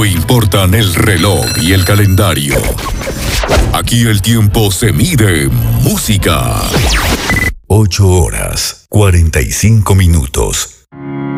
Solo importan el reloj y el calendario. Aquí el tiempo se mide en música. 8 horas, 45 minutos.